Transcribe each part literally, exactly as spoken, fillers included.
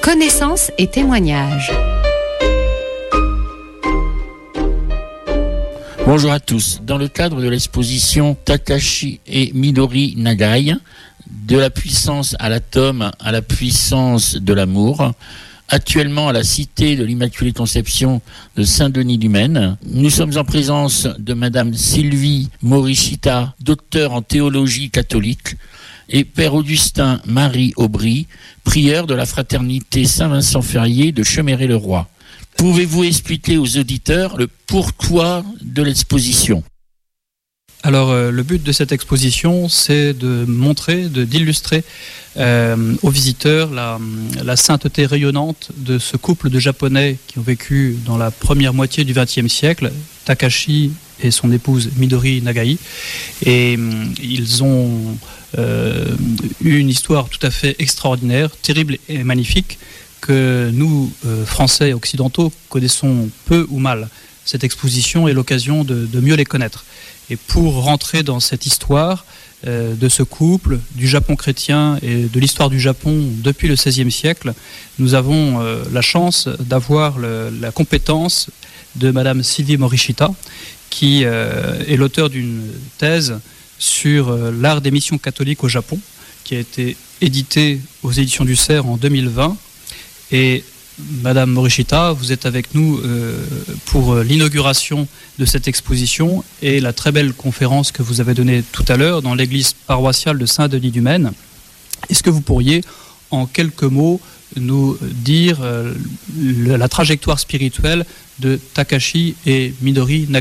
Connaissances et témoignages. Bonjour à tous. Dans le cadre de l'exposition Takashi et Midori Nagai, de la puissance à l'atome à la puissance de l'amour, actuellement à la Cité de l'Immaculée Conception de Saint-Denis-du-Maine, nous sommes en présence de Madame Sylvie Morishita, docteur en théologie catholique, et Père Augustin Marie Aubry, prieur de la fraternité Saint-Vincent-Ferrier de Cheméret-le-Roi. Pouvez-vous expliquer aux auditeurs le pourquoi de l'exposition ? Alors, euh, le but de cette exposition, c'est de montrer, de, d'illustrer euh, aux visiteurs la, la sainteté rayonnante de ce couple de Japonais qui ont vécu dans la première moitié du vingtième siècle, Takashi et son épouse Midori Nagai. Et euh, ils ont euh, eu une histoire tout à fait extraordinaire, terrible et magnifique, que nous, euh, Français et Occidentaux, connaissons peu ou mal. Cette exposition est l'occasion de, de mieux les connaître. Et pour rentrer dans cette histoire euh, de ce couple, du Japon chrétien et de l'histoire du Japon depuis le seizième siècle, nous avons euh, la chance d'avoir le, la compétence de Madame Sylvie Morishita, qui euh, est l'auteur d'une thèse sur euh, l'art des missions catholiques au Japon, qui a été éditée aux éditions du Cerf en deux mille vingt. Et Madame Morishita, vous êtes avec nous euh, pour l'inauguration de cette exposition et la très belle conférence que vous avez donnée tout à l'heure dans l'église paroissiale de Saint-Denis-du-Maine. Est-ce que vous pourriez, en quelques mots, nous dire euh, la trajectoire spirituelle de Takashi et Midori Nagai ?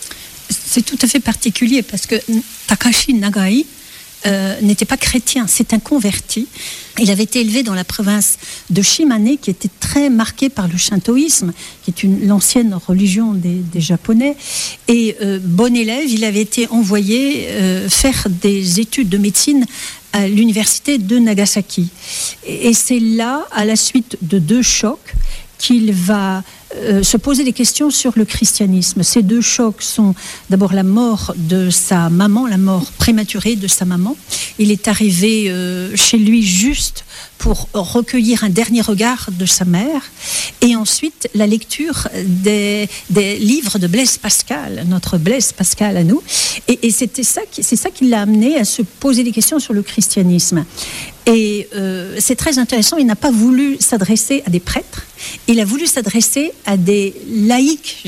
C'est tout à fait particulier parce que Takashi Nagai Euh, n'était pas chrétien, c'est un converti. Il avait été élevé dans la province de Shimane, qui était très marquée par le shintoïsme, qui est une, l'ancienne religion des, des Japonais. Et euh, bon élève, il avait été envoyé euh, faire des études de médecine à l'université de Nagasaki. Et, et c'est là, à la suite de deux chocs, qu'il va euh, se poser des questions sur le christianisme. Ces deux chocs sont d'abord la mort de sa maman, la mort prématurée de sa maman. Il est arrivé euh, chez lui juste pour recueillir un dernier regard de sa mère. Et ensuite, la lecture des, des livres de Blaise Pascal, notre Blaise Pascal à nous. Et, et c'était ça qui, c'est ça qui l'a amené à se poser des questions sur le christianisme. Et euh, c'est très intéressant, il n'a pas voulu s'adresser à des prêtres, il a voulu s'adresser à des laïcs